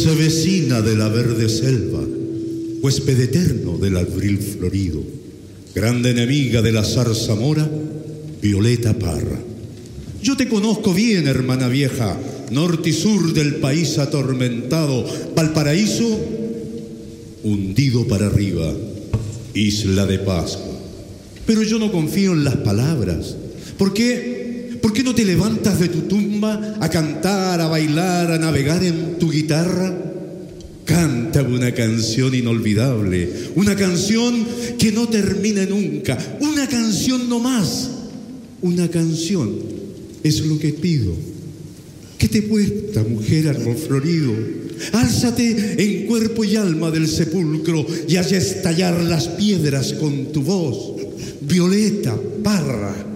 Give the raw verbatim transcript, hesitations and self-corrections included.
dulce vecina de la verde selva, huésped eterno del abril florido, grande enemiga de la zarzamora, Violeta Parra. Yo te conozco bien, hermana vieja, norte y sur del país atormentado, Valparaíso, hundido para arriba, isla de Pascua. Pero yo no confío en las palabras. ¿Por qué? ¿Por qué no te levantas de tu tumba a cantar, a bailar, a navegar en tu guitarra? Canta una canción inolvidable, una canción que no termine nunca, una canción no más, una canción es lo que pido. ¿Qué te cuesta, mujer árbol florido? Álzate en cuerpo y alma del sepulcro y haz estallar las piedras con tu voz. Violeta Parra.